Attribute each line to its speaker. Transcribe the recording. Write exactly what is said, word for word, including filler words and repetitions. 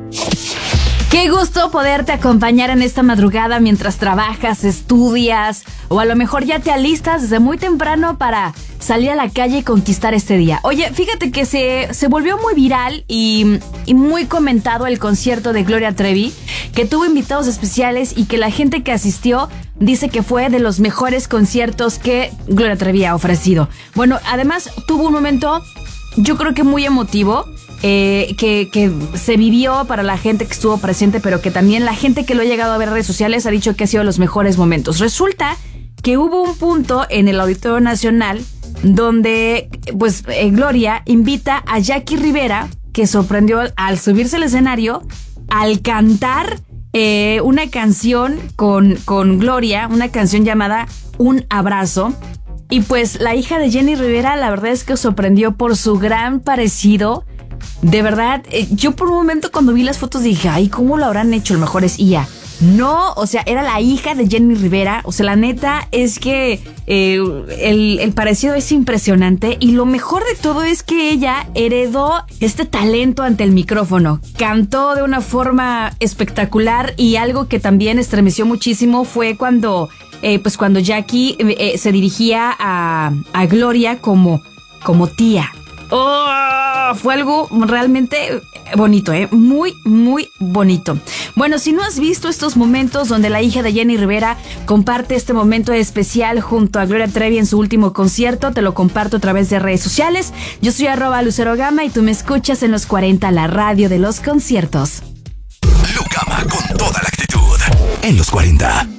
Speaker 1: Qué gusto poderte acompañar en esta madrugada mientras trabajas, estudias o a lo mejor ya te alistas desde muy temprano para salir a la calle y conquistar este día. Oye, fíjate que se, se volvió muy viral y, y muy comentado el concierto de Gloria Trevi, que tuvo invitados especiales y que la gente que asistió dice que fue de los mejores conciertos que Gloria Trevi ha ofrecido. Bueno, además tuvo un momento, yo creo que muy emotivo, Eh, que, que se vivió para la gente que estuvo presente, pero que también la gente que lo ha llegado a ver en redes sociales ha dicho que ha sido los mejores momentos. Resulta que hubo un punto en el Auditorio Nacional donde pues eh, Gloria invita a Jackie Rivera, que sorprendió al subirse al escenario, al cantar eh, una canción con, con Gloria, una canción llamada Un Abrazo. Y pues la hija de Jenny Rivera, la verdad es que sorprendió por su gran parecido. De verdad, eh, yo por un momento cuando vi las fotos dije, ay, ¿cómo lo habrán hecho? Lo mejor es I A. No, o sea, era la hija de Jenny Rivera. O sea, la neta es que eh, el, el parecido es impresionante. Y lo mejor de todo es que ella heredó este talento ante el micrófono. Cantó de una forma espectacular y algo que también estremeció muchísimo fue cuando, eh, pues cuando Jackie eh, se dirigía a, a Gloria como, como tía. Oh, fue algo realmente bonito, ¿eh? Muy, muy bonito. Bueno, si no has visto estos momentos donde la hija de Jenny Rivera comparte este momento especial junto a Gloria Trevi en su último concierto, te lo comparto a través de redes sociales. Yo soy arroba Lucero Gama y tú me escuchas en los cuarenta, la radio de los conciertos.
Speaker 2: Lucama con toda la actitud en los cuarenta.